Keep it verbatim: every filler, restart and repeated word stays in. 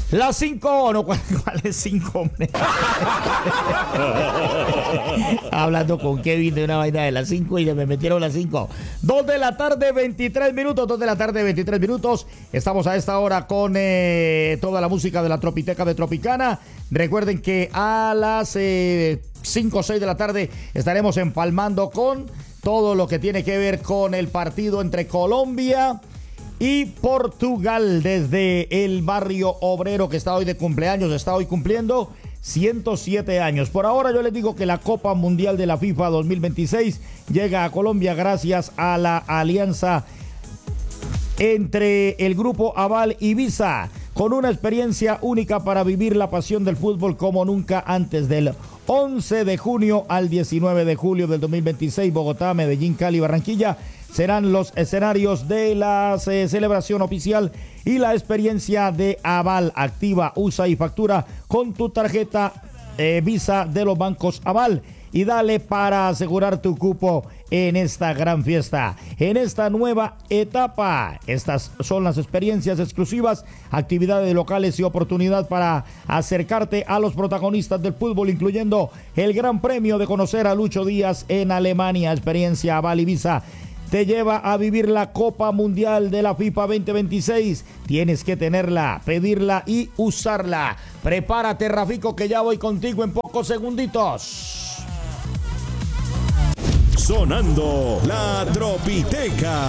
Las cinco, no, ¿cuál, cuál es cinco, hombre? Hablando con Kevin de una vaina de las cinco y me metieron las cinco. Dos de la tarde, veintitrés minutos, dos de la tarde, veintitrés minutos. Estamos a esta hora con eh, toda la música de la Tropiteca de Tropicana. Recuerden que a las eh, cinco o seis de la tarde estaremos empalmando con todo lo que tiene que ver con el partido entre Colombia y Portugal, desde el barrio obrero, que está hoy de cumpleaños, está hoy cumpliendo ciento siete años. Por ahora yo les digo que la Copa Mundial de la FIFA dos mil veintiséis llega a Colombia gracias a la alianza entre el grupo Aval y Visa, con una experiencia única para vivir la pasión del fútbol como nunca antes. Del once de junio al diecinueve de julio del dos mil veintiséis, Bogotá, Medellín, Cali, Barranquilla serán los escenarios de la eh, celebración oficial y la experiencia de Aval. Activa, usa y factura con tu tarjeta eh, Visa de los bancos Aval y dale para asegurar tu cupo en esta gran fiesta, en esta nueva etapa. Estas son las experiencias exclusivas, actividades locales y oportunidad para acercarte a los protagonistas del fútbol, incluyendo el gran premio de conocer a Lucho Díaz en Alemania. Experiencia Aval y Visa te lleva a vivir la Copa Mundial de la FIFA veinte veintiséis. Tienes que tenerla, pedirla y usarla. Prepárate, Rafico, que ya voy contigo en pocos segunditos. Sonando la Tropiteca.